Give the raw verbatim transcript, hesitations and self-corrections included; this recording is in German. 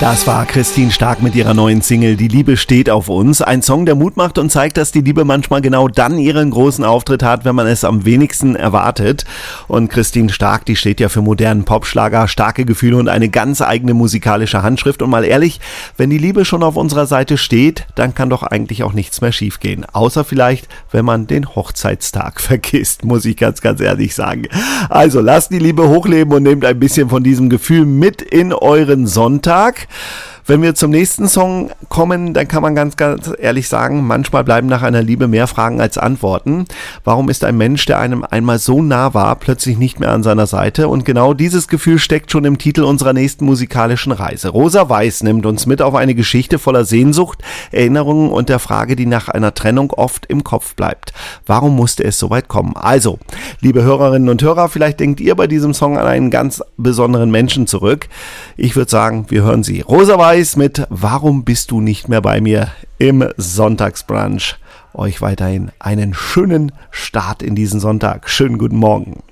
Das war Christine Stark mit ihrer neuen Single Die Liebe steht auf uns. Ein Song, der Mut macht und zeigt, dass die Liebe manchmal genau dann ihren großen Auftritt hat, wenn man es am wenigsten erwartet. Und Christine Stark, die steht ja für modernen Popschlager, starke Gefühle und eine ganz eigene musikalische Handschrift. Und mal ehrlich, wenn die Liebe schon auf unserer Seite steht, dann kann doch eigentlich auch nichts mehr schiefgehen. Außer vielleicht, wenn man den Hochzeitstag vergisst, muss ich ganz, ganz ehrlich sagen. Also lasst die Liebe hochleben und nehmt ein bisschen von diesem Gefühl mit in euren Sonntag. Wenn wir zum nächsten Song kommen, dann kann man ganz, ganz ehrlich sagen, manchmal bleiben nach einer Liebe mehr Fragen als Antworten. Warum ist ein Mensch, der einem einmal so nah war, plötzlich nicht mehr an seiner Seite? Und genau dieses Gefühl steckt schon im Titel unserer nächsten musikalischen Reise. Rosa Weiß nimmt uns mit auf eine Geschichte voller Sehnsucht, Erinnerungen und der Frage, die nach einer Trennung oft im Kopf bleibt. Warum musste es so weit kommen? Also, liebe Hörerinnen und Hörer, vielleicht denkt ihr bei diesem Song an einen ganz besonderen Menschen zurück. Ich würde sagen, wir hören sie. Rosa Weiß mit Warum bist du nicht mehr bei mir im Sonntagsbrunch. Euch weiterhin einen schönen Start in diesen Sonntag. Schönen guten Morgen.